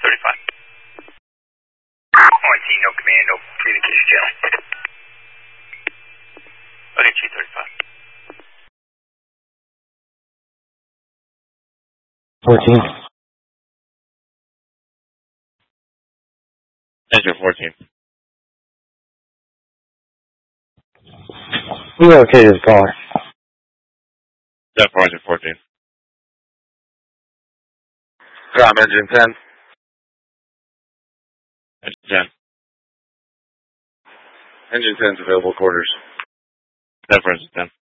35. 1T, no command, no communication channel. Okay, Chief 35. 14. Engine 14. Relocated the car. 10-4, engine 14. Engine 10. Engine 10. Engine 10's available quarters. 10-4, engine 10.